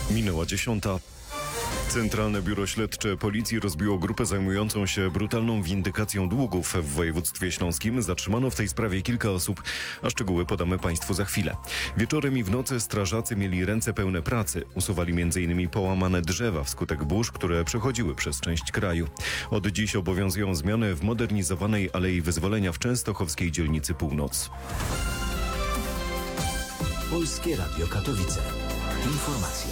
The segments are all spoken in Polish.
Minęła 10. Centralne Biuro Śledcze Policji rozbiło grupę zajmującą się brutalną windykacją długów w województwie śląskim. Zatrzymano w tej sprawie kilka osób, a szczegóły podamy Państwu za chwilę. Wieczorem i w nocy strażacy mieli ręce pełne pracy. Usuwali m.in. połamane drzewa wskutek burz, które przechodziły przez część kraju. Od dziś obowiązują zmiany w modernizowanej Alei Wyzwolenia w częstochowskiej dzielnicy Północ. Polskie Radio Katowice. Informacje.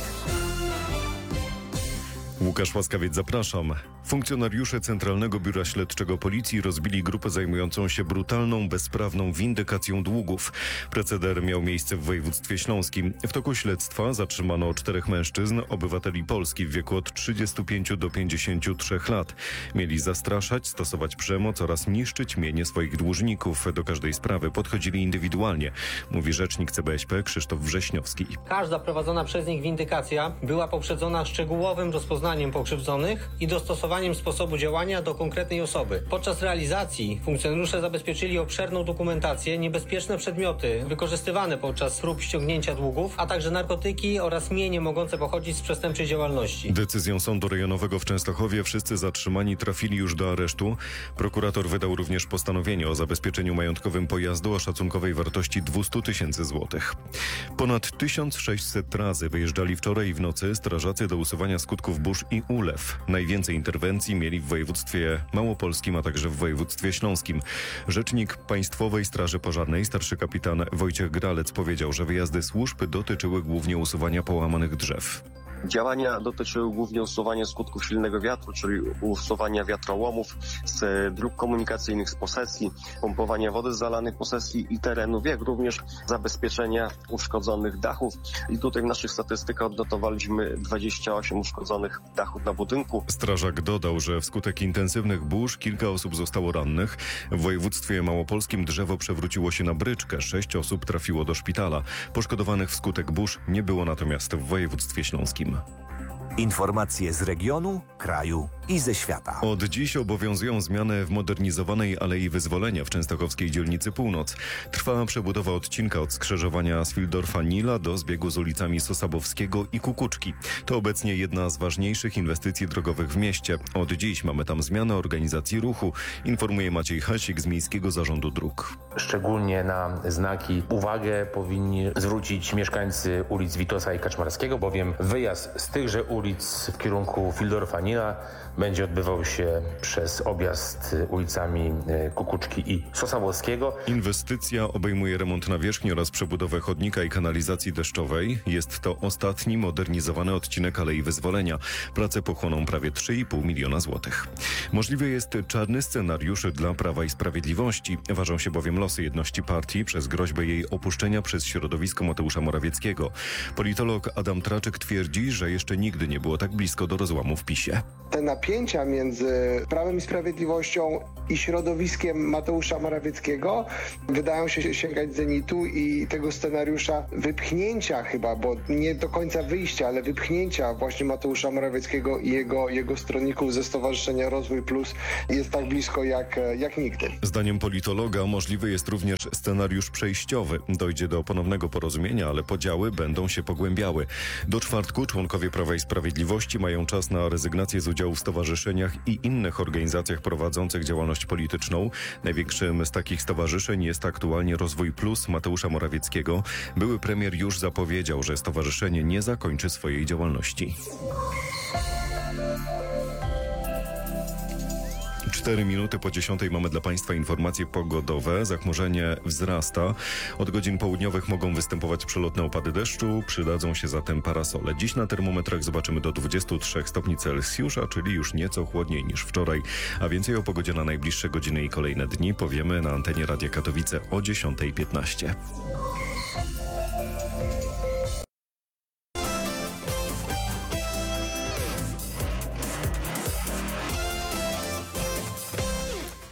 Łukasz Łaskawiec, zapraszam. Funkcjonariusze Centralnego Biura Śledczego Policji rozbili grupę zajmującą się brutalną, bezprawną windykacją długów. Proceder miał miejsce w województwie śląskim. W toku śledztwa zatrzymano 4 mężczyzn, obywateli Polski w wieku od 35 do 53 lat. Mieli zastraszać, stosować przemoc oraz niszczyć mienie swoich dłużników. Do każdej sprawy podchodzili indywidualnie, mówi rzecznik CBŚP Krzysztof Wrześniowski. Każda prowadzona przez nich windykacja była poprzedzona szczegółowym rozpoznaniem pokrzywdzonych i dostosowaniem sposobu działania do konkretnej osoby. Podczas realizacji funkcjonariusze zabezpieczyli obszerną dokumentację, niebezpieczne przedmioty wykorzystywane podczas prób ściągnięcia długów, a także narkotyki oraz mienie mogące pochodzić z przestępczej działalności. Decyzją Sądu Rejonowego w Częstochowie wszyscy zatrzymani trafili już do aresztu. Prokurator wydał również postanowienie o zabezpieczeniu majątkowym pojazdu o szacunkowej wartości 200 000 złotych. Ponad 1600 razy wyjeżdżali wczoraj i w nocy strażacy do usuwania skutków burz i ulew. Najwięcej interwencji mieli w województwie małopolskim, a także w województwie śląskim. Rzecznik Państwowej Straży Pożarnej, starszy kapitan Wojciech Gralec, powiedział, że wyjazdy służb dotyczyły głównie usuwania połamanych drzew. Działania dotyczyły głównie usuwania skutków silnego wiatru, czyli usuwania wiatrołomów z dróg komunikacyjnych, z posesji, pompowania wody z zalanych posesji i terenów, jak również zabezpieczenia uszkodzonych dachów. I tutaj w naszych statystykach odnotowaliśmy 28 uszkodzonych dachów na budynku. Strażak dodał, że wskutek intensywnych burz kilka osób zostało rannych. W województwie małopolskim drzewo przewróciło się na bryczkę. 6 osób trafiło do szpitala. Poszkodowanych wskutek burz nie było natomiast w województwie śląskim. Informacje z regionu, kraju i ze świata. Od dziś obowiązują zmiany w modernizowanej Alei Wyzwolenia w częstochowskiej dzielnicy Północ. Trwa przebudowa odcinka od skrzyżowania z Wildorfa-Nila do zbiegu z ulicami Sosabowskiego i Kukuczki. To obecnie jedna z ważniejszych inwestycji drogowych w mieście. Od dziś mamy tam zmianę organizacji ruchu, informuje Maciej Hasik z Miejskiego Zarządu Dróg. Szczególnie na znaki uwagę powinni zwrócić mieszkańcy ulic Witosa i Kaczmarskiego, bowiem wyjazd z tychże ulic w kierunku Wildorfa-Nila będzie odbywał się przez objazd ulicami Kukuczki i Sosabowskiego. Inwestycja obejmuje remont nawierzchni oraz przebudowę chodnika i kanalizacji deszczowej. Jest to ostatni modernizowany odcinek Alei Wyzwolenia. Prace pochłoną prawie 3,5 miliona złotych. Możliwy jest czarny scenariusz dla Prawa i Sprawiedliwości. Ważą się bowiem losy jedności partii przez groźbę jej opuszczenia przez środowisko Mateusza Morawieckiego. Politolog Adam Traczyk twierdzi, że jeszcze nigdy nie było tak blisko do rozłamu w PiS-ie. Te napięcia między Prawem i Sprawiedliwością i środowiskiem Mateusza Morawieckiego wydają się sięgać zenitu i tego scenariusza wypchnięcia chyba, bo nie do końca wyjścia, ale wypchnięcia właśnie Mateusza Morawieckiego i jego stronników ze Stowarzyszenia Rozwój Plus jest tak blisko jak nigdy. Zdaniem politologa możliwy jest również scenariusz przejściowy. Dojdzie do ponownego porozumienia, ale podziały będą się pogłębiały. Do czwartku członkowie Prawa i Sprawiedliwości mają czas na rezygnację z udziału w stowarzyszeniach i innych organizacjach prowadzących działalność polityczną. Największym z takich stowarzyszeń jest aktualnie Rozwój Plus Mateusza Morawieckiego. Były premier już zapowiedział, że stowarzyszenie nie zakończy swojej działalności. 4 minuty po 10 mamy dla Państwa informacje pogodowe. Zachmurzenie wzrasta. Od godzin południowych mogą występować przelotne opady deszczu. Przydadzą się zatem parasole. Dziś na termometrach zobaczymy do 23 stopni Celsjusza, czyli już nieco chłodniej niż wczoraj. A więcej o pogodzie na najbliższe godziny i kolejne dni powiemy na antenie Radia Katowice o 10:15.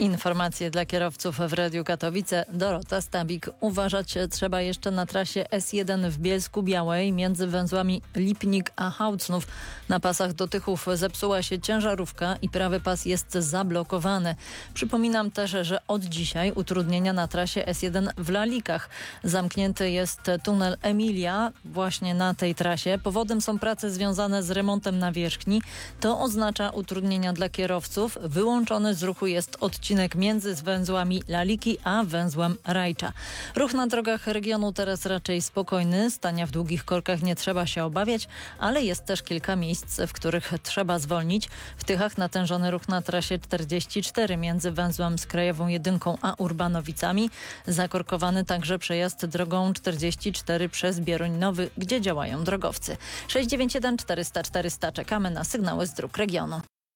Informacje dla kierowców w Radiu Katowice. Dorota Stabik. Uważać trzeba jeszcze na trasie S1 w Bielsku-Białej między węzłami Lipnik a Hałcnów. Na pasach do Tychów zepsuła się ciężarówka i prawy pas jest zablokowany. Przypominam też, że od dzisiaj utrudnienia na trasie S1 w Lalikach. Zamknięty jest tunel Emilia właśnie na tej trasie. Powodem są prace związane z remontem nawierzchni. To oznacza utrudnienia dla kierowców. Wyłączony z ruchu jest odcinek między węzłami Laliki a węzłem Rajcza. Ruch na drogach regionu teraz raczej spokojny. Stania w długich korkach nie trzeba się obawiać, ale jest też kilka miejsc, w których trzeba zwolnić. W Tychach natężony ruch na trasie 44 między węzłem z Krajową Jedynką a Urbanowicami. Zakorkowany także przejazd drogą 44 przez Bieruń Nowy, gdzie działają drogowcy. 691 400 400. Czekamy na sygnały z dróg regionu.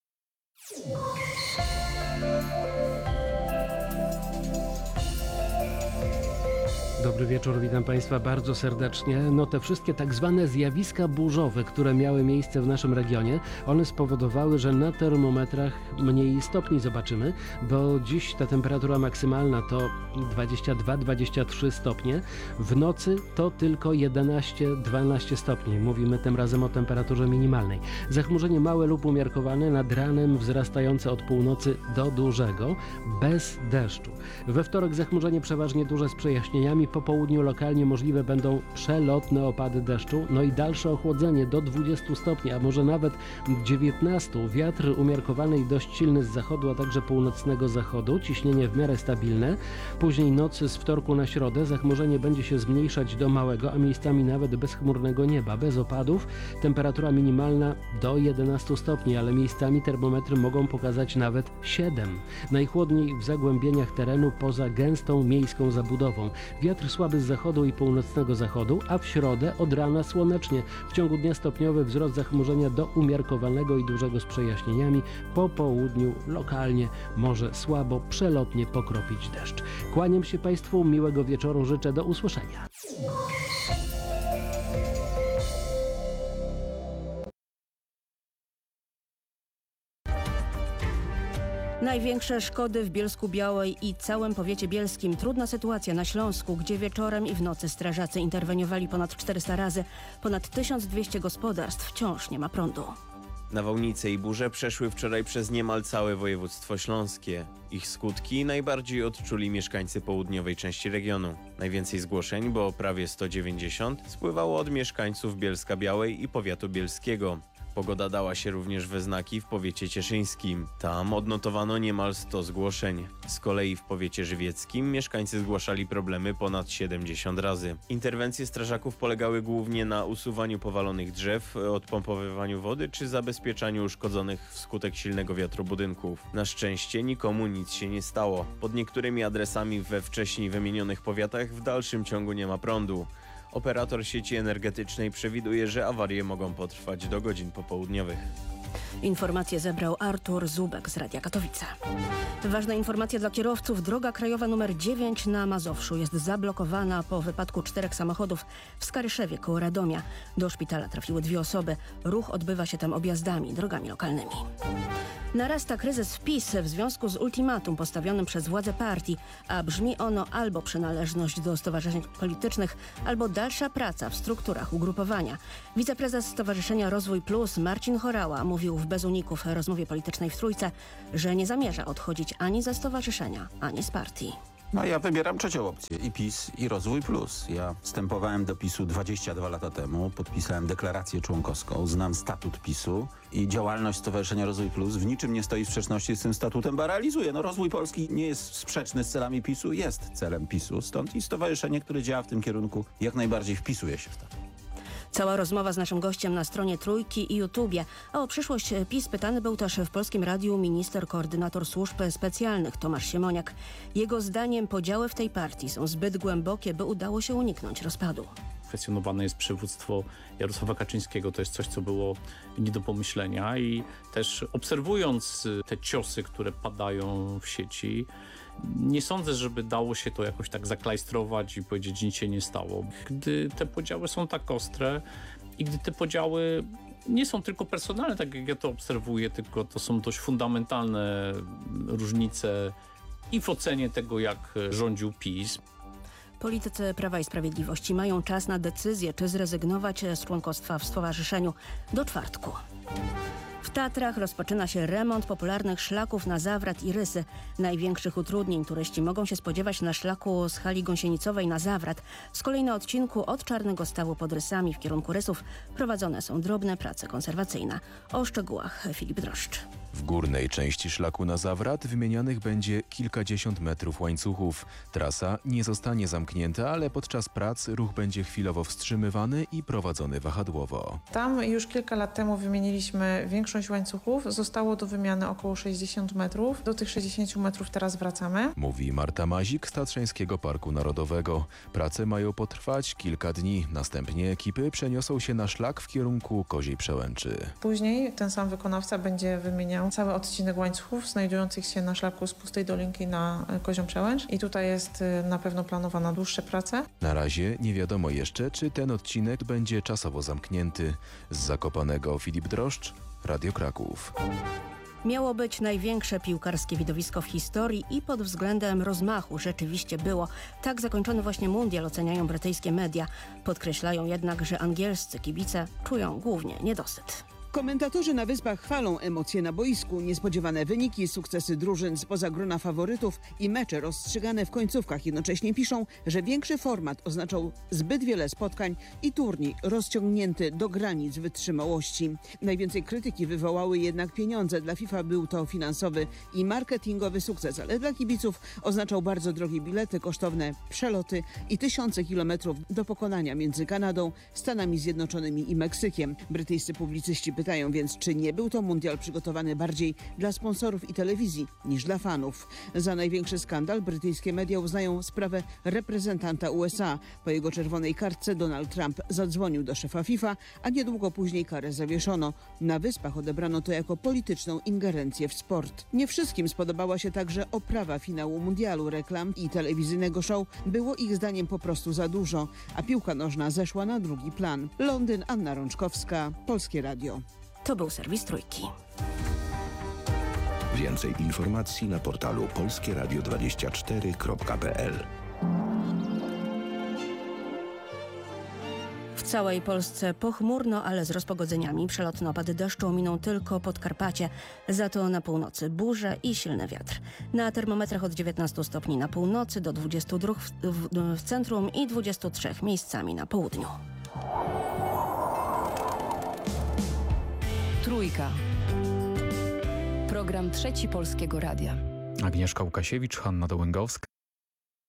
Dobry wieczór, witam Państwa bardzo serdecznie. No te wszystkie tak zwane zjawiska burzowe, które miały miejsce w naszym regionie, one spowodowały, że na termometrach mniej stopni zobaczymy, bo dziś ta temperatura maksymalna to 22-23 stopnie. W nocy to tylko 11-12 stopni. Mówimy tym razem o temperaturze minimalnej. Zachmurzenie małe lub umiarkowane, nad ranem wzrastające od północy do dużego, bez deszczu. We wtorek zachmurzenie przeważnie duże z przejaśnieniami. Po południu lokalnie możliwe będą przelotne opady deszczu, no i dalsze ochłodzenie do 20 stopni, a może nawet 19. Wiatr umiarkowany i dość silny z zachodu, a także północnego zachodu. Ciśnienie w miarę stabilne. Później nocy z wtorku na środę zachmurzenie będzie się zmniejszać do małego, a miejscami nawet bezchmurnego nieba, bez opadów. Temperatura minimalna do 11 stopni, ale miejscami termometry mogą pokazać nawet 7. Najchłodniej w zagłębieniach terenu poza gęstą miejską zabudową. Wiatr słaby z zachodu i północnego zachodu, a w środę od rana słonecznie. W ciągu dnia stopniowy wzrost zachmurzenia do umiarkowanego i dużego z przejaśnieniami. Po południu lokalnie może słabo, przelotnie pokropić deszcz. Kłaniam się Państwu, miłego wieczoru życzę, do usłyszenia. Największe szkody w Bielsku-Białej i całym powiecie bielskim. Trudna sytuacja na Śląsku, gdzie wieczorem i w nocy strażacy interweniowali ponad 400 razy. Ponad 1200 gospodarstw wciąż nie ma prądu. Nawałnice i burze przeszły wczoraj przez niemal całe województwo śląskie. Ich skutki najbardziej odczuli mieszkańcy południowej części regionu. Najwięcej zgłoszeń, bo prawie 190, spływało od mieszkańców Bielska-Białej i powiatu bielskiego. Pogoda dała się również we znaki w powiecie cieszyńskim. Tam odnotowano niemal 100 zgłoszeń. Z kolei w powiecie żywieckim mieszkańcy zgłaszali problemy ponad 70 razy. Interwencje strażaków polegały głównie na usuwaniu powalonych drzew, odpompowywaniu wody czy zabezpieczaniu uszkodzonych wskutek silnego wiatru budynków. Na szczęście nikomu nic się nie stało. Pod niektórymi adresami we wcześniej wymienionych powiatach w dalszym ciągu nie ma prądu. Operator sieci energetycznej przewiduje, że awarie mogą potrwać do godzin popołudniowych. Informacje zebrał Artur Zubek z Radia Katowice. Ważna informacja dla kierowców. Droga krajowa nr 9 na Mazowszu jest zablokowana po wypadku 4 samochodów w Skaryszewie koło Radomia. Do szpitala trafiły 2 osoby. Ruch odbywa się tam objazdami, drogami lokalnymi. Narasta kryzys w PiS w związku z ultimatum postawionym przez władze partii, a brzmi ono albo przynależność do stowarzyszeń politycznych, albo dalsza praca w strukturach ugrupowania. Wiceprezes Stowarzyszenia Rozwój Plus Marcin Horała mówił w Bez Uników rozmowie politycznej w Trójce, że nie zamierza odchodzić ani ze stowarzyszenia, ani z partii. No ja wybieram trzecią opcję, i PiS, i Rozwój Plus. Ja wstępowałem do PiS-u 22 lata temu, podpisałem deklarację członkowską, znam statut PiS-u i działalność Stowarzyszenia Rozwój Plus w niczym nie stoi w sprzeczności z tym statutem, bo realizuje. No rozwój Polski nie jest sprzeczny z celami PiS-u, jest celem PiS-u, stąd i stowarzyszenie, które działa w tym kierunku, jak najbardziej wpisuje się w to. Cała rozmowa z naszym gościem na stronie Trójki i YouTubie. A o przyszłość PiS pytany był też w Polskim Radiu minister koordynator służb specjalnych Tomasz Siemoniak. Jego zdaniem podziały w tej partii są zbyt głębokie, by udało się uniknąć rozpadu. Kwestionowane jest przywództwo Jarosława Kaczyńskiego. To jest coś, co było nie do pomyślenia i też obserwując te ciosy, które padają w sieci, nie sądzę, żeby dało się to jakoś tak zaklajstrować i powiedzieć, że nic się nie stało. Gdy te podziały są tak ostre i gdy te podziały nie są tylko personalne, tak jak ja to obserwuję, tylko to są dość fundamentalne różnice i w ocenie tego, jak rządził PiS. Politycy Prawa i Sprawiedliwości mają czas na decyzję, czy zrezygnować z członkostwa w stowarzyszeniu do czwartku. W Tatrach rozpoczyna się remont popularnych szlaków na Zawrat i Rysy. Największych utrudnień turyści mogą się spodziewać na szlaku z hali gąsienicowej na Zawrat. Z kolei na odcinku od Czarnego Stawu pod Rysami w kierunku Rysów prowadzone są drobne prace konserwacyjne. O szczegółach Filip Droszcz. W górnej części szlaku na Zawrat wymienianych będzie kilkadziesiąt metrów łańcuchów. Trasa nie zostanie zamknięta, ale podczas prac ruch będzie chwilowo wstrzymywany i prowadzony wahadłowo. Tam już kilka lat temu wymieniliśmy większość łańcuchów. Zostało do wymiany około 60 metrów. Do tych 60 metrów teraz wracamy. Mówi Marta Mazik z Tatrzańskiego Parku Narodowego. Prace mają potrwać kilka dni. Następnie ekipy przeniosą się na szlak w kierunku Koziej Przełęczy. Później ten sam wykonawca będzie wymieniał cały odcinek łańcuchów znajdujących się na szlaku z Pustej Dolinki na Kozią Przełęcz i tutaj jest na pewno planowana dłuższe prace. Na razie nie wiadomo jeszcze, czy ten odcinek będzie czasowo zamknięty. Z Zakopanego Filip Droszcz, Radio Kraków. Miało być największe piłkarskie widowisko w historii i pod względem rozmachu rzeczywiście było. Tak zakończony właśnie mundial oceniają brytyjskie media. Podkreślają jednak, że angielscy kibice czują głównie niedosyt. Komentatorzy na Wyspach chwalą emocje na boisku, niespodziewane wyniki, sukcesy drużyn spoza grona faworytów i mecze rozstrzygane w końcówkach. Jednocześnie piszą, że większy format oznaczał zbyt wiele spotkań i turniej rozciągnięty do granic wytrzymałości. Najwięcej krytyki wywołały jednak pieniądze. Dla FIFA był to finansowy i marketingowy sukces, ale dla kibiców oznaczał bardzo drogie bilety, kosztowne przeloty i tysiące kilometrów do pokonania między Kanadą, Stanami Zjednoczonymi i Meksykiem. Brytyjscy publicyści pytają więc, czy nie był to mundial przygotowany bardziej dla sponsorów i telewizji niż dla fanów. Za największy skandal brytyjskie media uznają sprawę reprezentanta USA. Po jego czerwonej kartce Donald Trump zadzwonił do szefa FIFA, a niedługo później karę zawieszono. Na Wyspach odebrano to jako polityczną ingerencję w sport. Nie wszystkim spodobała się także oprawa finału mundialu. Reklam i telewizyjnego show było ich zdaniem po prostu za dużo, a piłka nożna zeszła na drugi plan. Londyn, Anna Rączkowska, Polskie Radio. To był serwis Trójki. Więcej informacji na portalu polskieradio24.pl. W całej Polsce pochmurno, ale z rozpogodzeniami. Przelotne opady deszczu ominą tylko Podkarpacie. Za to na północy burze i silny wiatr. Na termometrach od 19 stopni na północy do 22 w centrum i 23 miejscami na południu. Trójka. Program Trzeci Polskiego Radia. Agnieszka Łukasiewicz, Hanna Dołęgowska.